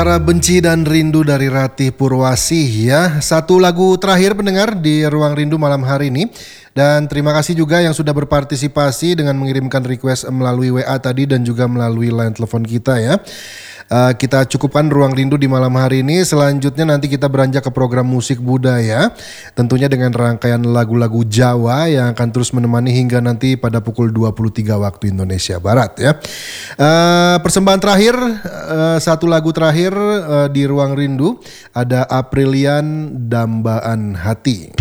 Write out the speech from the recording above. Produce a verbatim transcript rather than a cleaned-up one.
Para benci dan rindu dari Ratih Purwasih ya. Satu lagu terakhir pendengar di Ruang Rindu malam hari ini. Dan terima kasih juga yang sudah berpartisipasi dengan mengirimkan request melalui W A tadi dan juga melalui line telepon kita ya. Uh, kita cukupkan Ruang Rindu di malam hari ini. Selanjutnya nanti kita beranjak ke program musik budaya. Tentunya dengan rangkaian lagu-lagu Jawa yang akan terus menemani hingga nanti pada pukul dua puluh tiga waktu Indonesia Barat ya. Uh, persembahan terakhir, uh, satu lagu terakhir uh, di Ruang Rindu ada Aprilian Dambaan Hati.